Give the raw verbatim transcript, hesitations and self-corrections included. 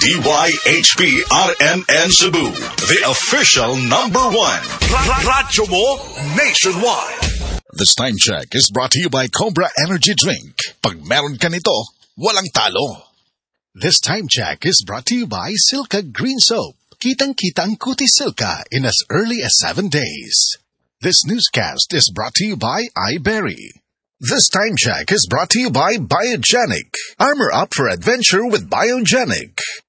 D Y H P R M N Cebu, the official number one. Radyo mo nationwide. This time check is brought to you by Cobra Energy Drink. Pag meron ka nito, walang talo. This time check is brought to you by Silka Green Soap. Kitang-kita ang Kuti Silka in as early as seven days. This newscast is brought to you by iBerry. This time check is brought to you by Biogenic. Armor up for adventure with Biogenic.